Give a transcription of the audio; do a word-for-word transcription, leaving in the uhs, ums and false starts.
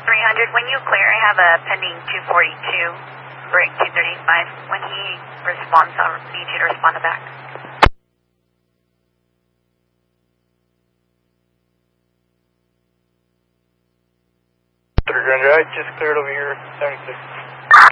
three hundred, when you clear, I have a pending two forty-two, break two thirty-five. When he responds, I'll need you to respond back. three hundred, I just cleared over here, seventy-six.